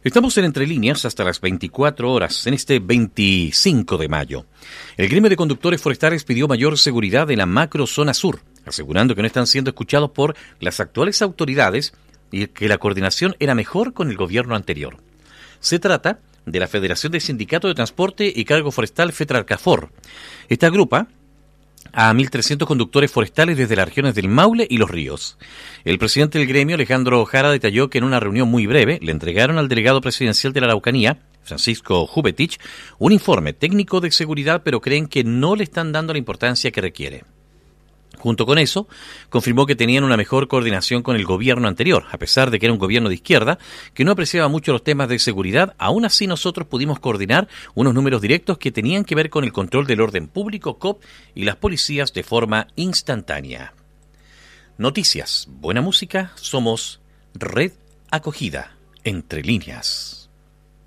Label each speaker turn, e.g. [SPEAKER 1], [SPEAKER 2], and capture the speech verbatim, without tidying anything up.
[SPEAKER 1] Estamos en Entre Líneas hasta las veinticuatro horas, en este veinticinco de mayo. El gremio de conductores forestales pidió mayor seguridad en la macrozona sur, asegurando que no están siendo escuchados por las actuales autoridades y que la coordinación era mejor con el gobierno anterior. Se trata de la Federación de Sindicatos de Transporte y Cargo Forestal FETRALCAFOR. Esta agrupa a mil trescientos conductores forestales desde las regiones del Maule y Los Ríos. El presidente del gremio, Alejandro Jara, detalló que en una reunión muy breve le entregaron al delegado presidencial de la Araucanía, Francisco Jubetich, un informe técnico de seguridad, pero creen que no le están dando la importancia que requiere. Junto con eso, confirmó que tenían una mejor coordinación con el gobierno anterior, a pesar de que era un gobierno de izquierda que no apreciaba mucho los temas de seguridad. Aún así nosotros pudimos coordinar unos números directos que tenían que ver con el control del orden público, C O P y las policías de forma instantánea. Noticias, buena música, somos Red Acogida, Entre Líneas.